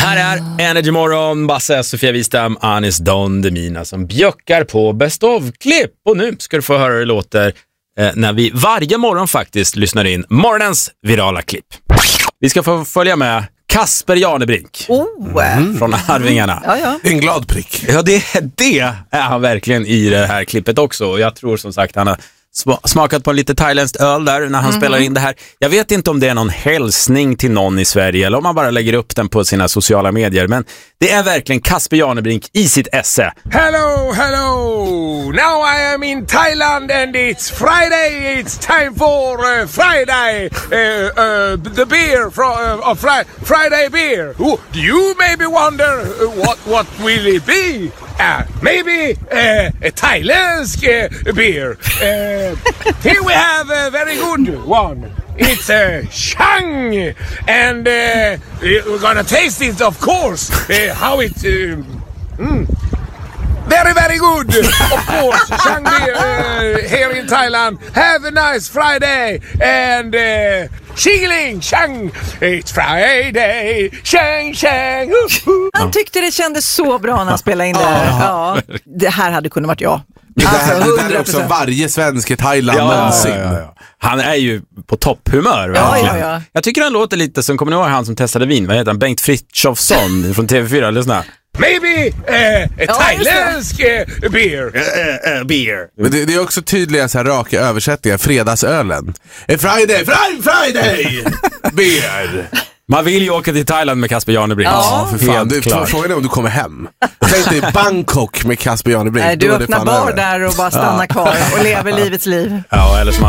Här är Energy Morgon, Basse, Sofia Wistam, Anis Don Demina som bjöckar på Best of-klipp. Och nu ska du få höra hur det låter när vi varje morgon faktiskt lyssnar in morgonens virala klipp. Vi ska få följa med Kasper Janebrink från Arvingarna. Ja. En glad prick. Ja, det är han verkligen i det här klippet också. Jag tror som sagt han har smakat på lite thailändskt öl där när han spelar in det här. Jag vet inte om det är någon hälsning till någon i Sverige eller om man bara lägger upp den på sina sociala medier. Men det är verkligen Kasper Janebrink i sitt esse. Hello! Now I am in Thailand and it's Friday. It's time for Friday. The beer from Friday beer. Do you maybe wonder what will it be? Maybe a Thailand's beer. Here we have a very good one. It's a Chang, and we're gonna taste it, of course. How it... Very, very good, of course. Chang beer here in Thailand. Have a nice Friday, and Shingling, Chang, it's Friday, Chang. Han tyckte det kändes så bra när han spelade in det här. Ja, det här hade kunnat varit jag. Det där är också varje svensk i Thailand någonsin. Ja. Han är ju på topphumör. Ja. Jag tycker han låter lite som, kommer ni ihåg han som testade vin? Vad heter han? Bengt Frithiofsson från TV4, lyssna. Maybe a Thailand's beer. Beer. Men det är också tydliga så här raka översättningar. Fredagsölen. Friday beer. Man vill ju åka till Thailand med Kasper Janebrink. Ja, för fan. Helt Frågan är om du kommer hem. Tänk dig Bangkok med Kasper Janebrink. Nej, du öppnar bar där och bara stannar kvar och lever livets liv. Ja, eller som